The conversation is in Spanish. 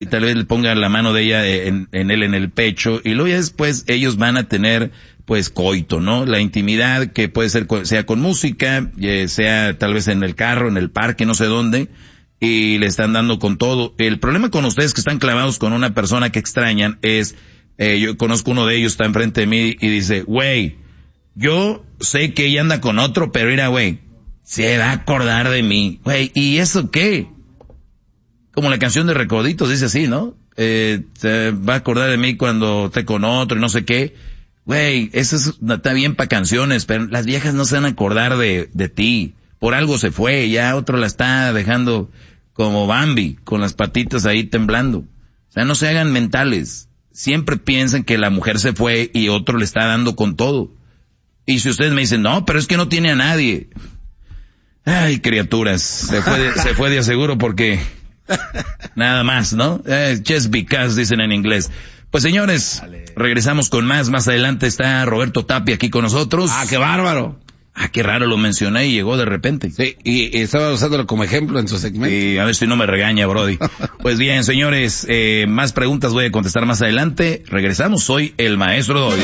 y tal vez le ponga la mano de ella en él en el pecho, y luego ya después ellos van a tener pues coito, ¿no? La intimidad que puede ser, sea con música, sea tal vez en el carro, en el parque, no sé dónde, y le están dando con todo. El problema con ustedes que están clavados con una persona que extrañan es, yo conozco uno de ellos, está enfrente de mí y dice, güey, yo sé que ella anda con otro, pero mira, güey, se va a acordar de mí. Güey, ¿y eso qué? Como la canción de Recoditos dice así, ¿no? Se va a acordar de mí cuando esté con otro y no sé qué. Güey, eso está bien para canciones, pero las viejas no se van a acordar de ti. Por algo se fue, ya otro la está dejando como Bambi, con las patitas ahí temblando. O sea, no se hagan mentales. Siempre piensen que la mujer se fue y otro le está dando con todo. Y si ustedes me dicen, no, pero es que no tiene a nadie. Ay, criaturas, se fue de aseguro porque nada más, ¿no? Just because, dicen en inglés. Pues señores, regresamos con más adelante está Roberto Tapia aquí con nosotros. ¡Ah, qué bárbaro! Ah, qué raro, lo mencioné y llegó de repente. Sí, y estaba usándolo como ejemplo en su segmento. Y a ver si no me regaña, Brody. Pues bien, señores, más preguntas voy a contestar más adelante. Regresamos, soy el Maestro Doggy.